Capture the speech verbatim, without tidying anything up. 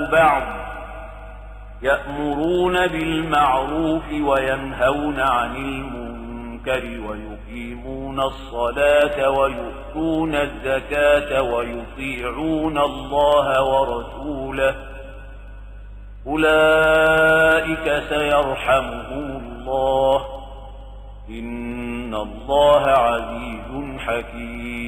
بعض يأمرون بالمعروف وينهون عن المنكر ويقيمون الصلاة ويؤتون الزكاة ويطيعون الله ورسوله أولئك سيرحمهم الله إن الله عزيز حكيم.